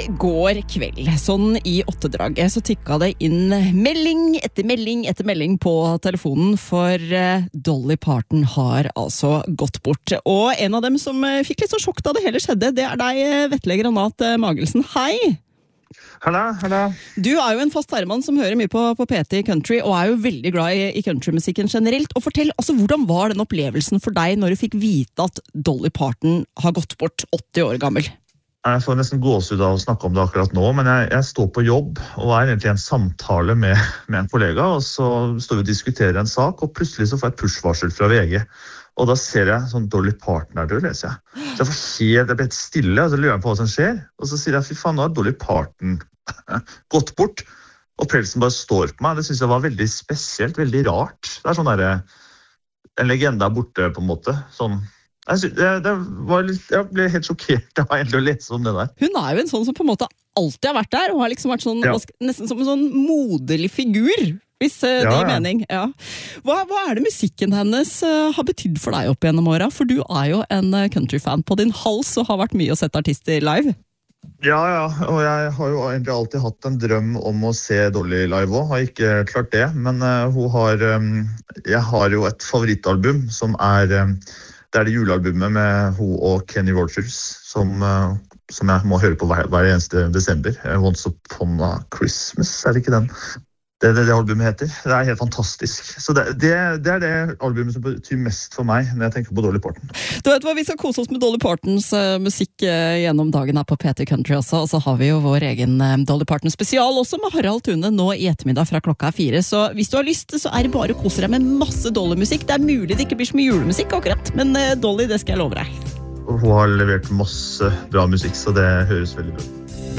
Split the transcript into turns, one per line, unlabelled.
går kveld, sånn i 8-draget, så tikket det inn melding etter melding på telefonen, for Dolly Parton har altså gått bort. Og en av dem som fikk litt så sjokk da det hele skjedde, det deg, Vetle Granat Magelsen. Hei!
Halla.
Du jo en fast herremann som hører mye på PT Country, og jo veldig glad i countrymusikken generelt. Og fortell, altså, hvordan var den opplevelsen for deg når du fikk vite at Dolly Parton har gått bort 80 år gammel?
Jeg får nesten gåsehud av å snakke om det akkurat nå, men jeg står på jobb og egentlig i en samtale med en kollega, og så står vi og diskuterer en sak, og plutselig så får jeg et push-varsel fra VG. Og da ser jeg sånn Dolly Parton død, leser jeg. Så jeg ble helt stille, og så lurer jeg på hva som skjer. Og så sier jeg, fy faen, nå har Dolly Parton gått bort. Og pelsen bare står på meg. Det synes jeg var veldig spesielt, veldig rart. Det sånn der, en legende borte på en måte. Sånn. Jeg ble helt sjokkert av egentlig å lese om det der.
Hun jo en sånn som på en måte alltid har vært der, og har liksom vært sånn, nesten som en sånn moderlig figur. Hvis det gir mening, ja. Hva det musikken hennes har betydd for deg opp gjennom åra? For du jo en countryfan på din hals og har vært mye og sett artister live.
Ja, og jeg har jo egentlig alltid hatt en drøm om å se Dolly live også. Har ikke klart det, men jeg har jo et favorittalbum som det det julealbumet med hun og Kenny Rogers som jeg må høre på hver eneste desember. Once Upon a Christmas, det ikke den? Det albumet heter. Det helt fantastisk. Så det det albumet som betyr mest for meg når jeg tenker på Dolly Parton.
Du vet hva, vi skal kose oss med Dolly Partons musikk gjennom dagen her på PT Country også, og så har vi jo vår egen Dolly Parton spesial også med Harald Thune nå i ettermiddag fra klokka 4. Så hvis du har lyst, så det bare å kose deg med masse Dolly-musikk. Det mulig det ikke blir så mye julemusikk akkurat, men Dolly, det skal jeg love deg.
Hun har levert masse bra musikk, så det høres veldig bra ut.